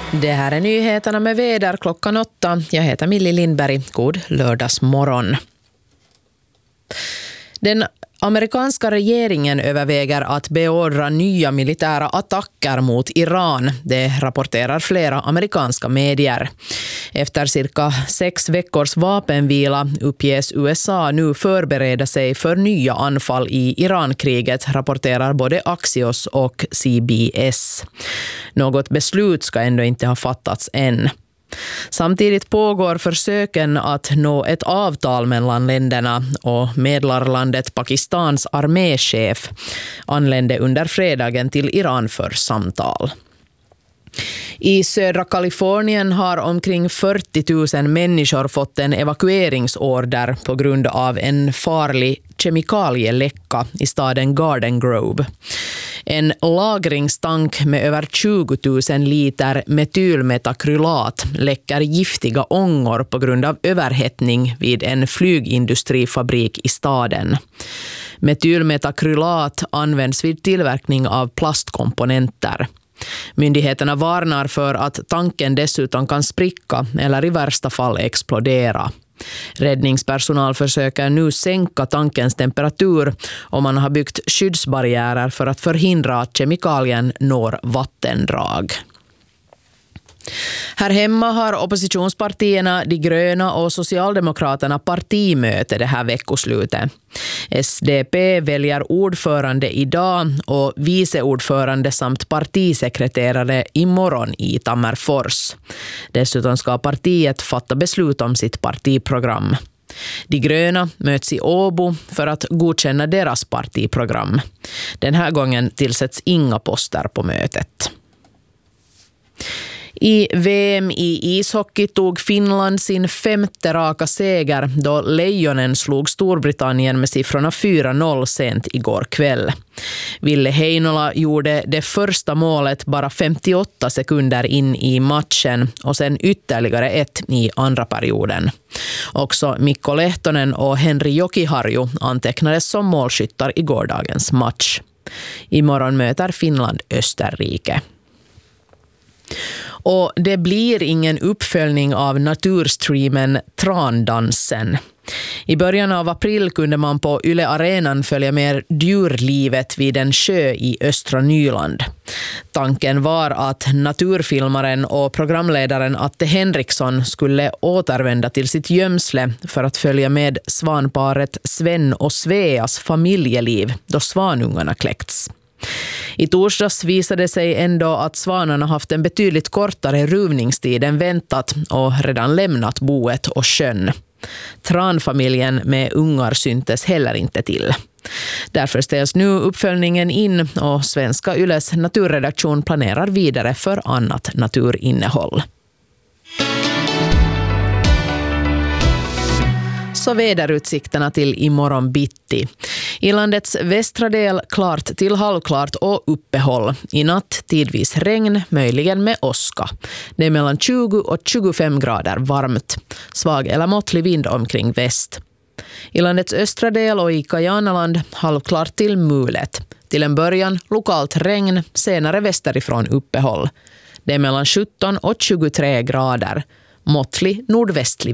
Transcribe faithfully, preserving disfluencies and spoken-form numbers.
Det här är nyheterna med väder klockan åtta. Jag heter Millie Lindberg. God lördagsmorgon. Den amerikanska regeringen överväger att beordra nya militära attacker mot Iran. Det rapporterar flera amerikanska medier. Efter cirka sex veckors vapenvila uppges U S A nu förbereda sig för nya anfall i Irankriget, rapporterar både Axios och C B S. Något beslut ska ändå inte ha fattats än. Samtidigt pågår försöken att nå ett avtal mellan länderna och medlarlandet Pakistans arméchef anlände under fredagen till Iran för samtal. I södra Kalifornien har omkring fyrtio tusen människor fått en evakueringsorder på grund av en farlig kemikalieläcka i staden Garden Grove. En lagringstank med över tjugo tusen liter metylmetakrylat läcker giftiga ångor på grund av överhettning vid en flygindustrifabrik i staden. Metylmetakrylat används vid tillverkning av plastkomponenter. Myndigheterna varnar för att tanken dessutom kan spricka eller i värsta fall explodera. Räddningspersonal försöker nu sänka tankens temperatur och man har byggt skyddsbarriärer för att förhindra att kemikalien når vattendrag. Här hemma har oppositionspartierna De gröna och Socialdemokraterna partimöte det här veckoslutet. S D P väljer ordförande idag och viceordförande samt partisekreterare imorgon i Tammerfors. Dessutom ska partiet fatta beslut om sitt partiprogram. De gröna möts i Åbo för att godkänna deras partiprogram. Den här gången tillsätts inga poster på mötet. I V M i ishockey tog Finland sin femte raka seger då Lejonen slog Storbritannien med siffrorna fyra noll sent igår kväll. Ville Heinola gjorde det första målet bara femtioåtta sekunder in i matchen och sen ytterligare ett i andra perioden. Också Mikko Lehtonen och Henri Jokiharju antecknades som målskyttar i gårdagens match. Imorgon möter Finland Österrike. Och det blir ingen uppföljning av naturstreamen Trandansen. I början av april kunde man på Yle Arenan följa med djurlivet vid en sjö i östra Nyland. Tanken var att naturfilmaren och programledaren Atte Henriksson skulle återvända till sitt gömsle för att följa med svanparet Sven och Sveas familjeliv då svanungarna kläckts. I torsdags visade sig ändå att svanarna haft en betydligt kortare ruvningstid än väntat och redan lämnat boet och sjön. Tranfamiljen med ungar syntes heller inte till. Därför ställs nu uppföljningen in och Svenska Yles naturredaktion planerar vidare för annat naturinnehåll. Så väderutsikterna till imorgon bitti. I landets västra del klart till halvklart och uppehåll. I natt tidvis regn, möjligen med åska. Det är mellan tjugo och tjugofem grader varmt. Svag eller måttlig vind omkring väst. I landets östra del och i Kajanaland halvklart till mulet. Till en början lokalt regn, senare västerifrån uppehåll. Det är mellan sjutton och tjugotre grader. Måttlig nordvästlig